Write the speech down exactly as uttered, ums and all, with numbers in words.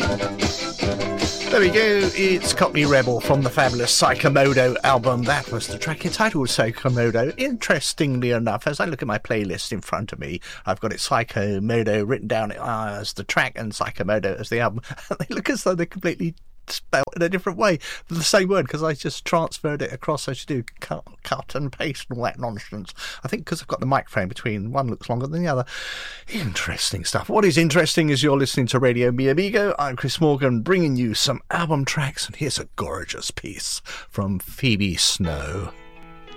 There we go, it's Cockney Rebel from the fabulous Psychomodo album. That was the track entitled Psychomodo. Interestingly enough, as I look at my playlist in front of me, I've got it Psychomodo written down as the track and Psychomodo as the album. They look as though they're completely spelled in a different way, the same word, because I just transferred it across as you do, cut, cut and paste and all that nonsense. I think because I've got the microphone between, one looks longer than the other. Interesting stuff. What is interesting is you're listening to Radio Mi Amigo. I'm Chris Morgan, bringing you some album tracks, and here's a gorgeous piece from Phoebe Snow.